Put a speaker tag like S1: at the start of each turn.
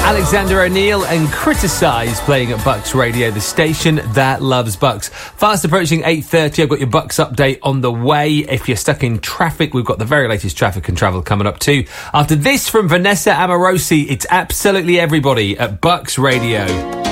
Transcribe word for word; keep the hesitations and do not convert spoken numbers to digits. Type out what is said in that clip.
S1: Alexander O'Neill and Criticise playing at Bucks Radio, the station that loves Bucks. Fast approaching eight thirty, I've got your Bucks update on the way. If you're stuck in traffic, we've got the very latest traffic and travel coming up too. After this from Vanessa Amorosi, it's Absolutely Everybody at Bucks Radio.